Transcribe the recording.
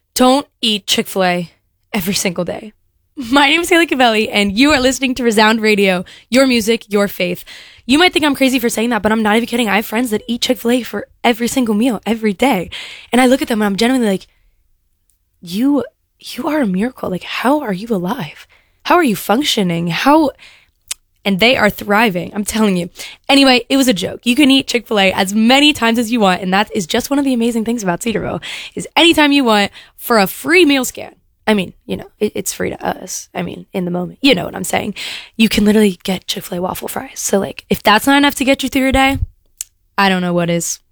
Don't eat Chick-fil-A every single day. My name is Haley Cavelli, and you are listening to Resound Radio, your music, your faith. You might think I'm crazy for saying that, but I'm not even kidding. I have friends that eat Chick-fil-A for every single meal, every day. And I look at them and I'm genuinely like, you are a miracle. Like, how are you alive? How are you functioning? And they are thriving. I'm telling you. Anyway, it was a joke. You can eat Chick-fil-A as many times as you want. And that is just one of the amazing things about Cedarville is anytime you want for a free meal scan. I mean, it's free to us. I mean, in the moment, you know what I'm saying? You can literally get Chick-fil-A waffle fries. So like, if that's not enough to get you through your day, I don't know what is.